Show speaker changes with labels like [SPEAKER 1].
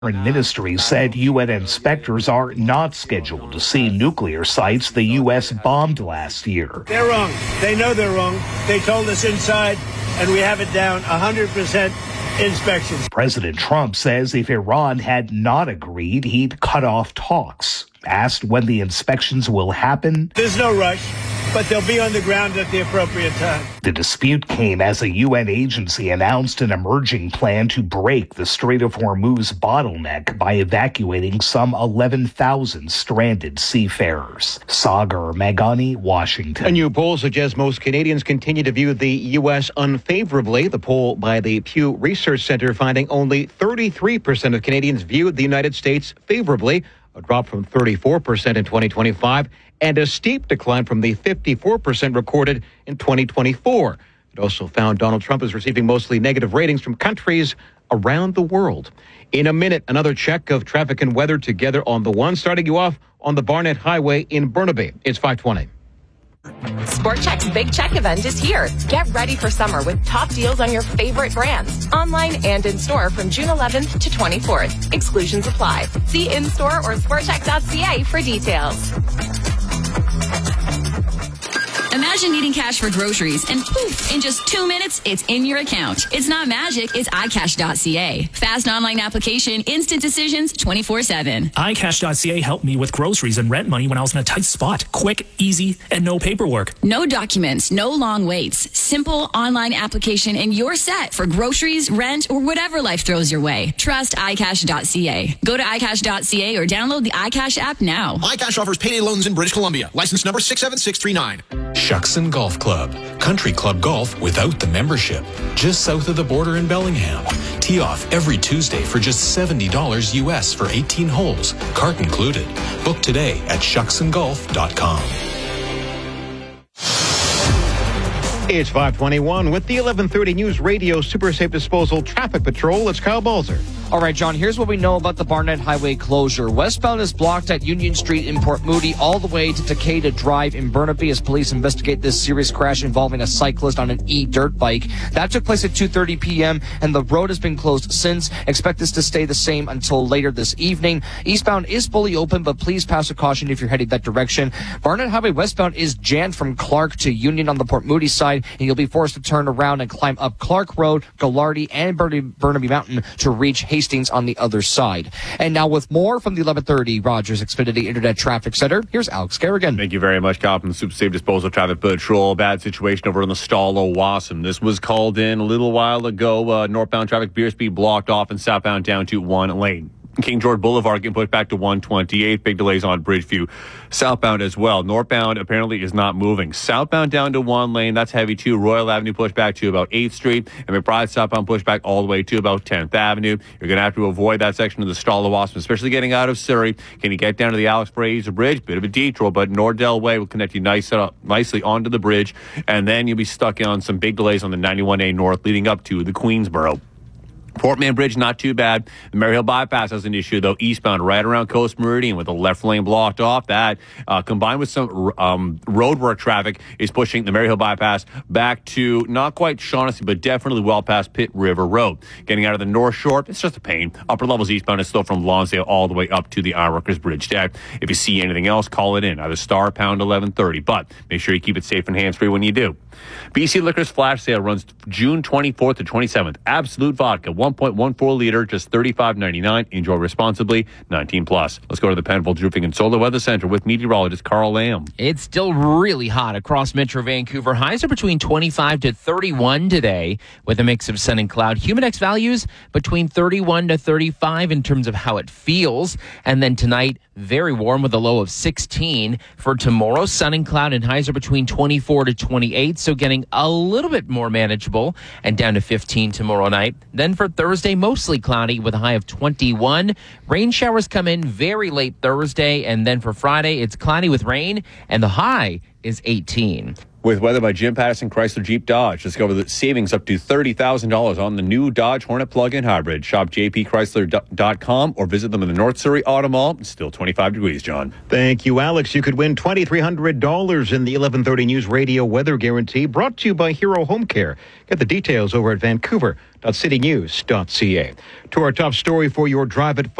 [SPEAKER 1] Ministry said UN inspectors are not scheduled to see nuclear sites the U.S. bombed last year.
[SPEAKER 2] They're wrong. They know they're wrong. They told us inside, and we have it down 100% inspections.
[SPEAKER 1] President Trump says if Iran had not agreed, he'd cut off talks. Asked when the inspections will happen,
[SPEAKER 2] there's no rush, but they'll be on the ground at the appropriate time.
[SPEAKER 1] The dispute came as a UN agency announced an emerging plan to break the Strait of Hormuz bottleneck by evacuating some 11,000 stranded seafarers. Sagar Meghani, Washington.
[SPEAKER 3] A new poll suggests most Canadians continue to view the U.S. unfavorably. The poll by the Pew Research Center finding only 33% of Canadians viewed the United States favorably, a drop from 34% in 2025, and a steep decline from the 54% recorded in 2024. It also found Donald Trump is receiving mostly negative ratings from countries around the world. In a minute, another check of traffic and weather together on the one, starting you off on the Barnett Highway in Burnaby. It's 5:20.
[SPEAKER 4] Sport Chek's Big Check event is here. Get ready for summer with top deals on your favorite brands, online and in store from June 11th to 24th. Exclusions apply. See in-store or sportcheck.ca for details.
[SPEAKER 5] Imagine needing cash for groceries and poof, in just 2 minutes, it's in your account. It's not magic, it's iCash.ca. Fast online application, instant decisions, 24/7.
[SPEAKER 6] iCash.ca helped me with groceries and rent money when I was in a tight spot. Quick, easy, and no paperwork.
[SPEAKER 5] No documents, no long waits. Simple online application and you're set for groceries, rent, or whatever life throws your way. Trust iCash.ca. Go to iCash.ca or download the iCash app now.
[SPEAKER 7] iCash offers payday loans in British Columbia. License number 67639.
[SPEAKER 8] Shuckson Golf Club. Country club golf without the membership. Just south of the border in Bellingham. Tee off every Tuesday for just $70 US for 18 holes. Cart included. Book today at shucksongolf.com.
[SPEAKER 3] It's 5:21 with the 11:30 News Radio Super Safe Disposal Traffic Patrol. It's Kyle Balzer.
[SPEAKER 9] All right, John, here's what we know about the Barnett Highway closure. Westbound is blocked at Union Street in Port Moody all the way to Takeda Drive in Burnaby as police investigate this serious crash involving a cyclist on an e-dirt bike. That took place at 2:30 p.m. and the road has been closed since. Expect this to stay the same until later this evening. Eastbound is fully open, but please pass with caution if you're heading that direction. Barnett Highway westbound is jammed from Clark to Union on the Port Moody side, and you'll be forced to turn around and climb up Clark Road, Gallardi, and Burnaby Mountain to reach Hastings on the other side. And now with more from the 1130 Rogers Xfinity Internet Traffic Center, here's Alex Kerrigan.
[SPEAKER 10] Thank you very much, Kyle, from the Super Safe Disposal Traffic Patrol. Bad situation over on the Stalo-Wasson. This was called in a little while ago. Northbound traffic, beer speed blocked off and southbound down to one lane. King George Boulevard getting pushed back to 128. Big delays on Bridgeview. Southbound as well. Northbound apparently is not moving. Southbound down to one lane. That's heavy too. Royal Avenue pushed back to about 8th Street. And McBride southbound pushed back all the way to about 10th Avenue. You're going to have to avoid that section of the Stalo-Wasson, especially getting out of Surrey. Can you get down to the Alex Fraser Bridge? Bit of a detour, but Nordell Way will connect you nicely onto the bridge. And then you'll be stuck on some big delays on the 91A North leading up to the Queensboro. Port Mann Bridge, not too bad. The Maryhill Bypass has an issue, though, eastbound right around Coast Meridian with the left lane blocked off. That, combined with some roadwork traffic, is pushing the Maryhill Bypass back to not quite Shaughnessy, but definitely well past Pitt River Road. Getting out of the North Shore, it's just a pain. Upper levels eastbound is still from Lonsdale all the way up to the Ironworkers Bridge. If you see anything else, call it in. Either star pound 1130, but make sure you keep it safe and hands-free when you do. BC Liquor's flash sale runs June 24th to 27th. Absolute Vodka, 1.14 liter, just $35.99. Enjoy responsibly, 19 plus. Let's go to the Penfolds Roofing and Solar Weather Center with meteorologist Carl Lamb.
[SPEAKER 11] It's still really hot across Metro Vancouver. Highs are between 25 to 31 today with a mix of sun and cloud. Humidex values between 31 to 35 in terms of how it feels. And then tonight, very warm with a low of 16. For tomorrow, sun and cloud and highs are between 24 to 28. So getting a little bit more manageable and down to 15 tomorrow night. Then for Thursday, mostly cloudy with a high of 21. Rain showers come in very late Thursday. And then for Friday, it's cloudy with rain and the high is 18.
[SPEAKER 10] With weather by Jim Patterson Chrysler Jeep Dodge. Discover the savings up to $30,000 on the new Dodge Hornet plug-in hybrid. Shop jpchrysler.com or visit them in the North Surrey Auto Mall. It's still 25 degrees, John.
[SPEAKER 3] Thank you, Alex. You could win $2,300 in the 11:30 News Radio Weather Guarantee, brought to you by Hero Home Care. Get the details over at vancouver.citynews.ca. To our top story for your drive at